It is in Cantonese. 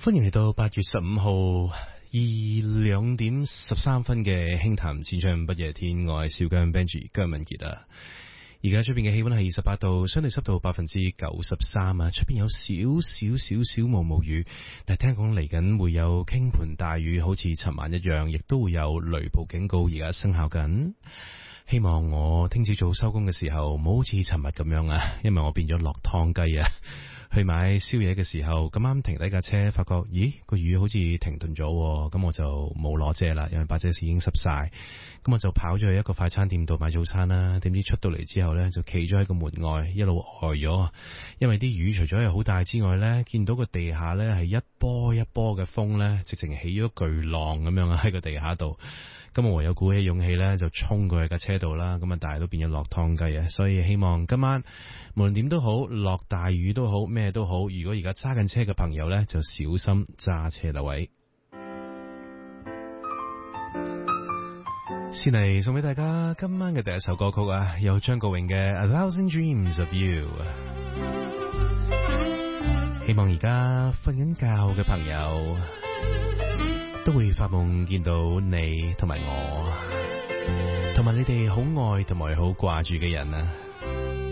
歡迎嚟到8月15號2點13分嘅輕談淺唱不夜天，我係小姜 Benji 姜文傑啊。而家出邊嘅氣溫係28度，相對濕度93%啊。出邊有少毛雨，但係聽講嚟緊會有傾盆大雨，好似尋晚一樣，亦都會有雷暴警告，而家生效緊。希望我聽朝早收工嘅時候唔好好似尋日咁樣啊，因為我變咗落湯雞啊。去買宵夜嘅時候，咁啱停低架車，發覺咦個雨好似停頓咗，咁我就冇攞遮啦，因為把遮士已經濕晒。咁我就跑咗去一個快餐店度買早餐啦。點知出到嚟之後呢，就企咗喺個門外，一路呆咗，因為啲雨除咗係好大之外呢，見到個地下呢係一波一波嘅風呢，直情起咗巨浪咁樣啊喺個地下度。咁我唯有鼓起勇氣咧，就衝過去架車度啦。咁啊，但係都變咗落湯雞啊！所以希望今晚無論點都好，落大雨都好，咩都好。如果而家揸緊車嘅朋友咧，就小心揸車啦，位。先嚟送俾大家今晚嘅第一首歌曲啊，有張國榮嘅《A Thousand Dreams of You》。希望而家瞓緊覺嘅朋友都會發夢見到你同埋我，同埋你哋好愛同埋好掛住嘅人啊！